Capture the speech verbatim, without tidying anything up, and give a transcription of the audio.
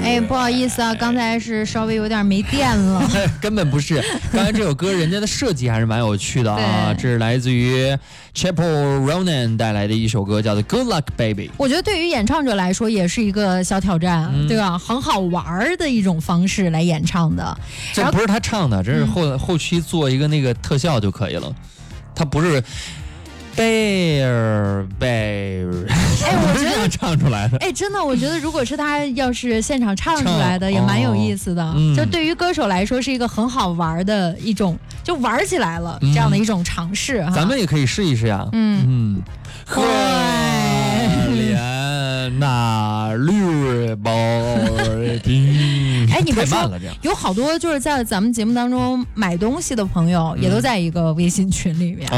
哎，不好意思啊，刚才是稍微有点没电了。 根本不是，刚才这首歌人家的设计还是蛮有趣的啊。这是来自于 Chappell Ronan 带来的一首歌，叫做 Good Luck Baby。 我觉得对于演唱者来说也是一个小挑战，嗯、对吧？很好玩的一种方式来演唱的。 这不是他唱的，这是后、嗯、后期做一个那个特效就可以了。他不是 bear bear， 哎，我觉得这样唱出来的。 哎，真的，我觉得如果是他要是现场唱出来的，也蛮有意思的。哦嗯、就对于歌手来说，是一个很好玩的一种，就玩起来了、嗯、这样的一种尝试。 咱们也可以试一试呀。嗯嗯，可怜那绿宝冰。 哎，你别说， 了有好多就是在咱们节目当中买东西的朋友，也都在一个微信群里面。